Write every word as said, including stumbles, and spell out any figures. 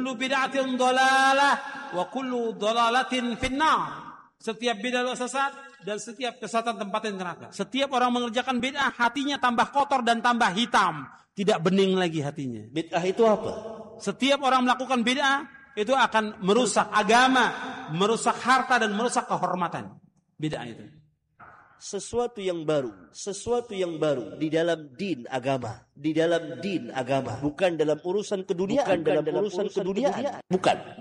kullu bid'atin dhalalah wa kullu dhalalatin finnar. Setiap bid'ah sesat dan setiap kesesatan tempatnya neraka. Setiap orang mengerjakan bid'ah, hatinya tambah kotor dan tambah hitam, tidak bening lagi hatinya. Bid'ah itu apa? Setiap orang melakukan bid'ah itu akan merusak agama, merusak harta dan merusak kehormatan. Bid'ah itu sesuatu yang baru, sesuatu yang baru di dalam din agama, di dalam din agama, bukan dalam urusan keduniaan, bukan dalam, dalam urusan keduniaan, bukan.